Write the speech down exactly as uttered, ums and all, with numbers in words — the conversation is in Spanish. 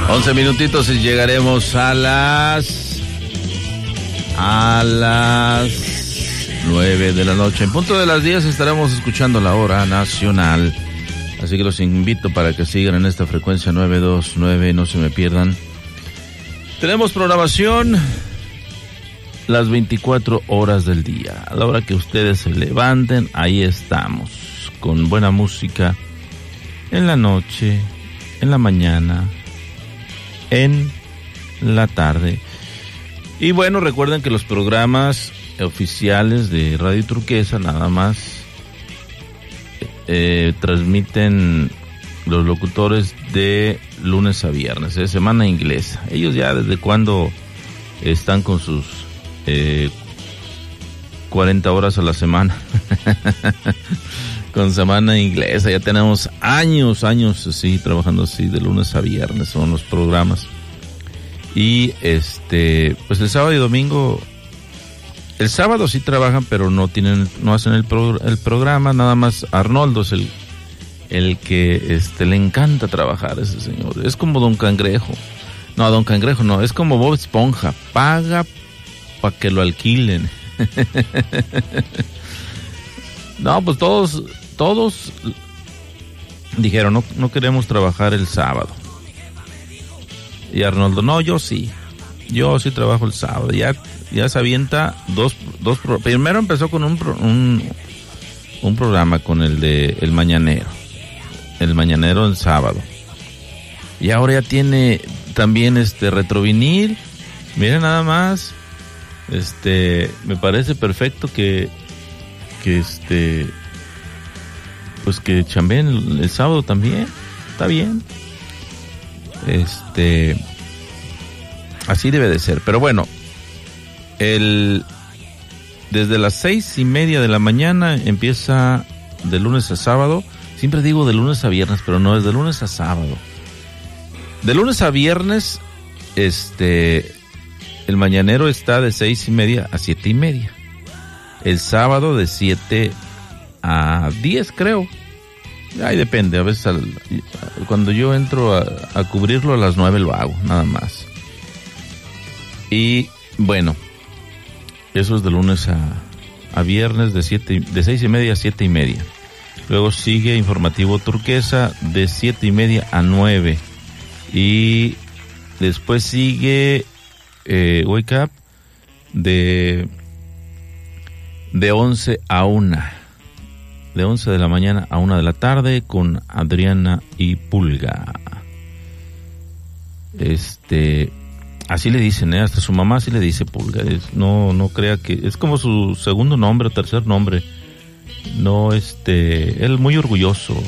once minutitos y llegaremos a las a las nueve de la noche. En punto de las diez estaremos escuchando la hora nacional. Así que los invito para que sigan en esta frecuencia nueve dos nueve, no se me pierdan. Tenemos programación las veinticuatro horas del día. A la hora que ustedes se levanten, ahí estamos, con buena música, en la noche, en la mañana, en la tarde. Y bueno, recuerden que los programas oficiales de Radio Turquesa nada más eh, transmiten los locutores de lunes a viernes, de semana inglesa. Ellos ya desde cuando están con sus eh, cuarenta horas a la semana con semana inglesa, ya tenemos años, años así, trabajando así de lunes a viernes, son los programas. Y este, pues el sábado y domingo, el sábado sí trabajan, pero no tienen, no hacen el, pro, el programa, nada más Arnoldo es el, el que este, le encanta trabajar, ese señor. Es como Don Cangrejo. No, Don Cangrejo no, es como Bob Esponja, paga para que lo alquilen. No, pues todos, todos dijeron, no, no queremos trabajar el sábado. Y Arnoldo, no, yo sí, yo sí trabajo el sábado. Ya, ya se avienta dos, dos, primero empezó con un, un, un programa con el de El Mañanero, El Mañanero el sábado. Y ahora ya tiene también este retrovinil. Miren nada más, este, me parece perfecto que, que este, pues que chambeen el, el sábado también, está bien. Este, así debe de ser, pero bueno, el, desde las seis y media de la mañana empieza de lunes a sábado. Siempre digo de lunes a viernes, pero no, es de lunes a sábado. De lunes a viernes, este, el mañanero está de seis y media a siete y media. El sábado de siete a diez, creo. Ahí depende, a veces al, cuando yo entro a, a cubrirlo a las nueve lo hago, nada más. Y bueno, eso es de lunes a, a viernes de siete, de seis y media a siete y media. Luego sigue Informativo Turquesa de siete y media a nueve. Y después sigue eh, Wake Up de, de once a una. De once de la mañana a una de la tarde con Adriana y Pulga. Este, así le dicen, ¿eh? Hasta su mamá así le dice Pulga. Es, no, no crea que es como su segundo nombre o tercer nombre. No, este, él muy orgulloso